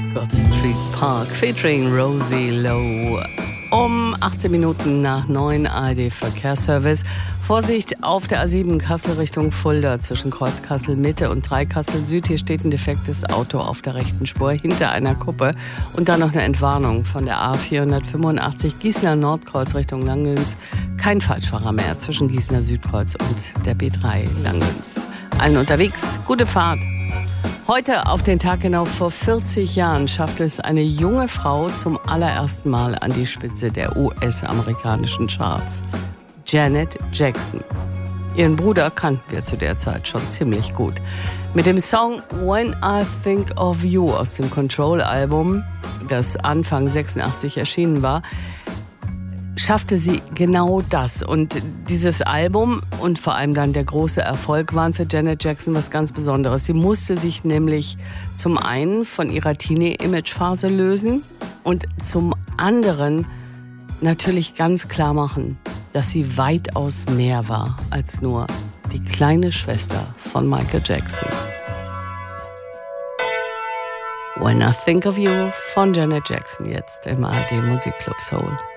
God Street Park featuring Rosie Lowe. Um 18 Minuten nach 9 ARD Verkehrsservice. Vorsicht auf der A7 Kassel Richtung Fulda zwischen Kreuz Kassel Mitte und 3 Kassel Süd. Hier steht ein defektes Auto auf der rechten Spur hinter einer Kuppe. Und dann noch eine Entwarnung von der A485 Gießener Nordkreuz Richtung Langens. Kein Falschfahrer mehr zwischen Gießener Südkreuz und der B3 Langens. Allen unterwegs, gute Fahrt. Heute, auf den Tag genau vor 40 Jahren, schaffte es eine junge Frau zum allerersten Mal an die Spitze der US-amerikanischen Charts. Janet Jackson. Ihren Bruder kannten wir zu der Zeit schon ziemlich gut. Mit dem Song When I Think of You aus dem Control-Album, das Anfang 86 erschienen war, schaffte sie genau das. Und dieses Album und vor allem dann der große Erfolg waren für Janet Jackson was ganz Besonderes. Sie musste sich nämlich zum einen von ihrer Teenie-Image-Phase lösen und zum anderen natürlich ganz klar machen, dass sie weitaus mehr war als nur die kleine Schwester von Michael Jackson. When I Think of You von Janet Jackson jetzt im ARD Musikclub Soul.